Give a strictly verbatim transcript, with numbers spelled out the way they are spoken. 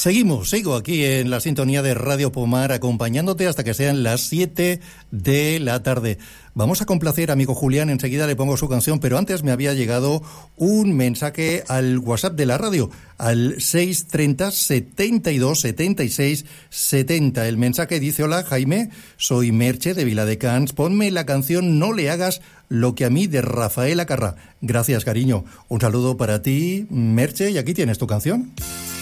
Seguimos, sigo aquí en la sintonía de Radio Pomar acompañándote hasta que sean las siete de la tarde. Vamos a complacer a amigo Julián, enseguida le pongo su canción, pero antes me había llegado un mensaje al WhatsApp de la radio, al seis treinta, setenta y dos, setenta y seis, setenta. El mensaje dice: hola Jaime, soy Merche de Viladecans, ponme la canción No le hagas lo que a mí, de Rafael Acarrá. Gracias, cariño. Un saludo para ti, Merche, y aquí tienes tu canción.